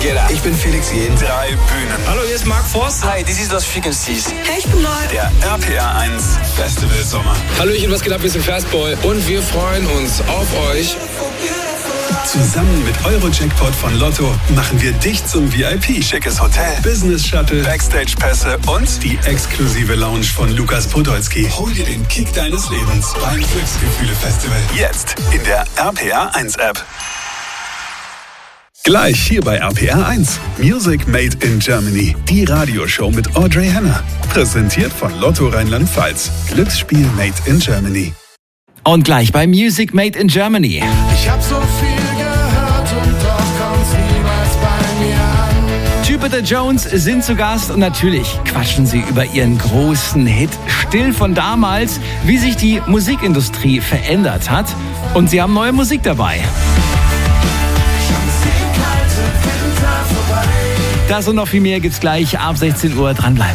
Ich bin Felix Jähn. 3 Bühnen. Hallo, hier ist Mark Forster. Hi, this is Los Frequencies. Hey, ich bin Neu. Der RPR 1 Festival Sommer. Hallöchen, was geht ab? Wir sind Fastboy und wir freuen uns auf euch. Zusammen mit Euro-Jackpot von Lotto machen wir dich zum VIP. Schickes Hotel, Business-Shuttle, Backstage-Pässe und die exklusive Lounge von Lukas Podolski. Hol dir den Kick deines Lebens beim Glücksgefühle-Festival. Jetzt in der RPR 1 App. Gleich hier bei RPR 1. Music Made in Germany. Die Radioshow mit Audrey Henner. Präsentiert von Lotto Rheinland-Pfalz. Glücksspiel Made in Germany. Und gleich bei Music Made in Germany. Ich hab so viel gehört und doch kommt's niemals bei mir an. Jupiter Jones sind zu Gast und natürlich quatschen sie über ihren großen Hit Still von damals, wie sich die Musikindustrie verändert hat. Und sie haben neue Musik dabei. Das und noch viel mehr gibt's gleich ab 16 Uhr. Dranbleiben.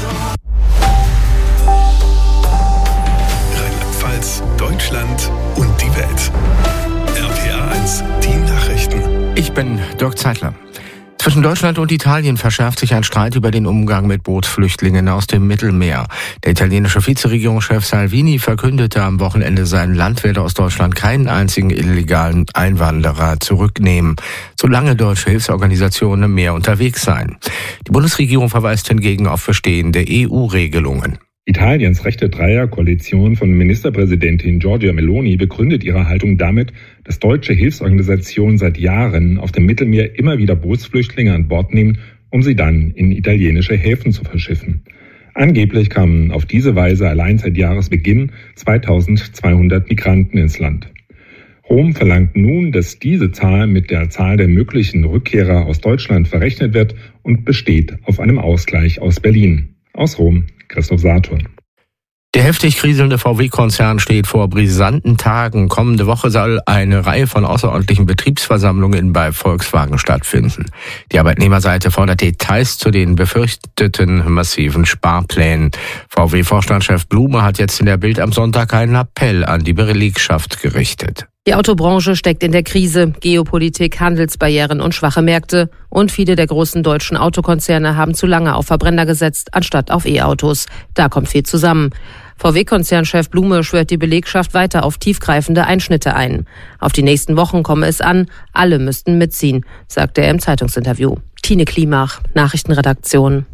Rheinland-Pfalz, Deutschland und die Welt. RPR 1, die Nachrichten. Ich bin Dirk Zeitler. Zwischen Deutschland und Italien verschärft sich ein Streit über den Umgang mit Bootsflüchtlingen aus dem Mittelmeer. Der italienische Vizeregierungschef Salvini verkündete am Wochenende, sein Land werde aus Deutschland keinen einzigen illegalen Einwanderer zurücknehmen, solange deutsche Hilfsorganisationen im Meer unterwegs seien. Die Bundesregierung verweist hingegen auf bestehende EU-Regelungen. Italiens rechte Dreierkoalition von Ministerpräsidentin Giorgia Meloni begründet ihre Haltung damit, dass deutsche Hilfsorganisationen seit Jahren auf dem Mittelmeer immer wieder Bootsflüchtlinge an Bord nehmen, um sie dann in italienische Häfen zu verschiffen. Angeblich kamen auf diese Weise allein seit Jahresbeginn 2200 Migranten ins Land. Rom verlangt nun, dass diese Zahl mit der Zahl der möglichen Rückkehrer aus Deutschland verrechnet wird und besteht auf einem Ausgleich aus Berlin. Aus Rom, Christoph Saturn. Der heftig kriselnde VW-Konzern steht vor brisanten Tagen. Kommende Woche soll eine Reihe von außerordentlichen Betriebsversammlungen bei Volkswagen stattfinden. Die Arbeitnehmerseite fordert Details zu den befürchteten massiven Sparplänen. VW-Vorstandschef Blume hat jetzt in der Bild am Sonntag einen Appell an die Belegschaft gerichtet. Die Autobranche steckt in der Krise. Geopolitik, Handelsbarrieren und schwache Märkte. Und viele der großen deutschen Autokonzerne haben zu lange auf Verbrenner gesetzt, anstatt auf E-Autos. Da kommt viel zusammen. VW-Konzernchef Blume schwört die Belegschaft weiter auf tiefgreifende Einschnitte ein. Auf die nächsten Wochen komme es an. Alle müssten mitziehen, sagte er im Zeitungsinterview. Tine Klimach, Nachrichtenredaktion.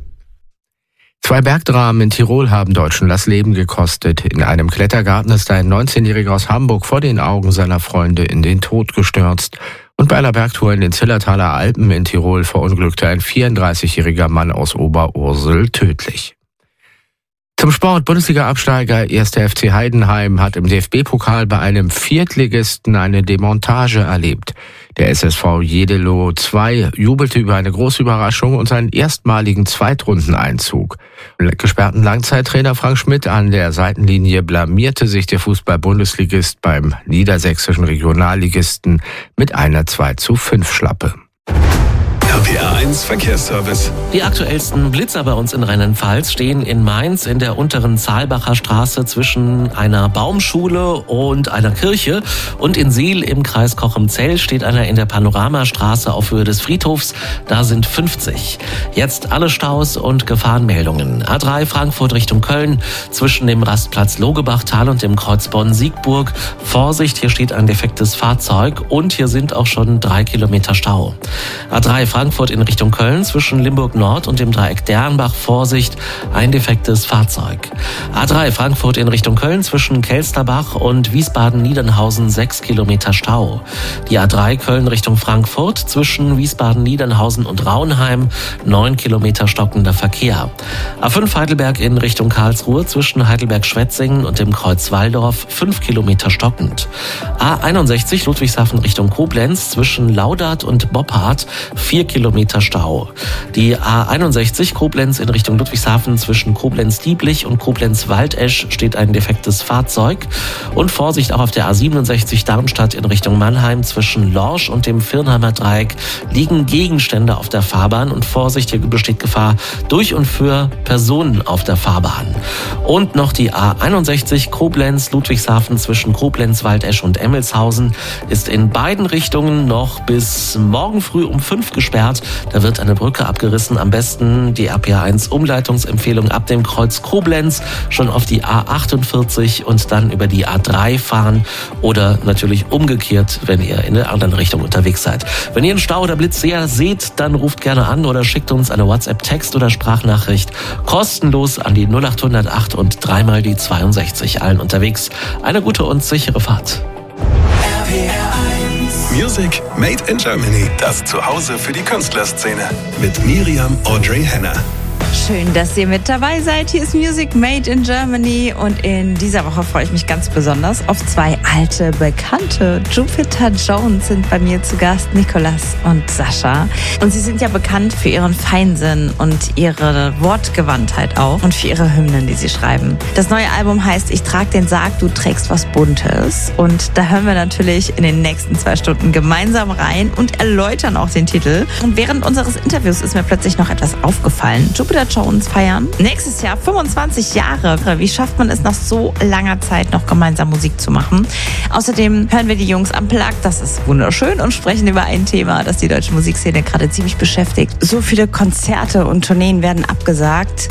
2 Bergdramen in Tirol haben Deutschen das Leben gekostet. In einem Klettergarten ist ein 19-Jähriger aus Hamburg vor den Augen seiner Freunde in den Tod gestürzt. Und bei einer Bergtour in den Zillertaler Alpen in Tirol verunglückte ein 34-jähriger Mann aus Oberursel tödlich. Zum Sport. Bundesliga-Absteiger 1. FC Heidenheim hat im DFB-Pokal bei einem Viertligisten eine Demontage erlebt. Der SSV Jedelo 2 jubelte über eine große Überraschung und seinen erstmaligen Zweitrundeneinzug. Gesperrten Langzeittrainer Frank Schmidt an der Seitenlinie blamierte sich der Fußball-Bundesligist beim niedersächsischen Regionalligisten mit einer 2:5 Schlappe. RPR 1 Verkehrsservice. Die aktuellsten Blitzer bei uns in Rheinland-Pfalz stehen in Mainz in der unteren Zahlbacher Straße zwischen einer Baumschule und einer Kirche. Und in Siel im Kreis Cochem-Zell steht einer in der Panoramastraße auf Höhe des Friedhofs. Da sind 50. Jetzt alle Staus und Gefahrenmeldungen. A3 Frankfurt Richtung Köln zwischen dem Rastplatz Logebachtal und dem Kreuz Bonn-Siegburg. Vorsicht, hier steht ein defektes Fahrzeug und hier sind auch schon 3 Kilometer Stau. A3 Frankfurt in Richtung Köln zwischen Limburg Nord und dem Dreieck Dernbach. Vorsicht, ein defektes Fahrzeug. A3 Frankfurt in Richtung Köln zwischen Kelsterbach und Wiesbaden-Niedernhausen 6 Kilometer Stau. Die A3 Köln Richtung Frankfurt zwischen Wiesbaden-Niedernhausen und Raunheim 9 Kilometer stockender Verkehr. A5 Heidelberg in Richtung Karlsruhe zwischen Heidelberg-Schwetzingen und dem Kreuz Walldorf 5 Kilometer stockend. A61 Ludwigshafen Richtung Koblenz zwischen Laudat und Boppard 4 Kilometer weiter Stau. Die A61 Koblenz in Richtung Ludwigshafen zwischen Koblenz-Dieblich und Koblenz-Waldesch steht ein defektes Fahrzeug. Und Vorsicht auch auf der A67 Darmstadt in Richtung Mannheim zwischen Lorsch und dem Virnheimer Dreieck liegen Gegenstände auf der Fahrbahn und Vorsicht, hier besteht Gefahr durch und für Personen auf der Fahrbahn. Und noch die A61 Koblenz-Ludwigshafen zwischen Koblenz, Waldesch und Emmelshausen ist in beiden Richtungen noch bis morgen früh um 5 gesperrt. Da wird eine Brücke abgerissen. Am besten die RPA1 Umleitungsempfehlung ab dem Kreuz Koblenz schon auf die A48 und dann über die A3 fahren oder natürlich umgekehrt, wenn ihr in der anderen Richtung unterwegs seid. Wenn ihr einen Stau oder Blitzseher seht, dann ruft gerne an oder schickt uns eine WhatsApp-Text- oder Sprachnachricht kostenlos an die 0808 und 3 mal die 62. Allen unterwegs eine gute und sichere Fahrt. Music Made in Germany. Das Zuhause für die Künstlerszene. Mit Miriam Audrey Henner. Schön, dass ihr mit dabei seid. Hier ist Music Made in Germany und in dieser Woche freue ich mich ganz besonders auf 2 alte Bekannte. Jupiter Jones sind bei mir zu Gast, Nicolas und Sascha. Und sie sind ja bekannt für ihren Feinsinn und ihre Wortgewandtheit auch und für ihre Hymnen, die sie schreiben. Das neue Album heißt Ich trag den Sarg, du trägst was Buntes. Und da hören wir natürlich in den nächsten 2 Stunden gemeinsam rein und erläutern auch den Titel. Und während unseres Interviews ist mir plötzlich noch etwas aufgefallen. Jupiter Jones feiern nächstes Jahr 25 Jahre. Wie schafft man es nach so langer Zeit noch gemeinsam Musik zu machen? Außerdem hören wir die Jungs unplugged, das ist wunderschön, und sprechen über ein Thema, das die deutsche Musikszene gerade ziemlich beschäftigt. So viele Konzerte und Tourneen werden abgesagt.